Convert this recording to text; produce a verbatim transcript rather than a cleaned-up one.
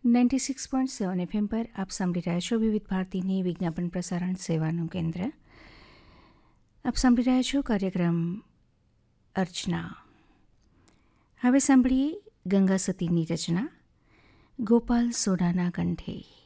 Ninety six point seven FM પર આપ સાંભળી રહ્યા છો વિવિધ ભારતીની વિજ્ઞાપન પ્રસારણ સેવાનું કેન્દ્ર. આપ સાંભળી રહ્યા છો કાર્યક્રમ અર્ચના. હવે સાંભળીએ ગંગા સતીની રચના ગોપાલ સોડાના કંઠે.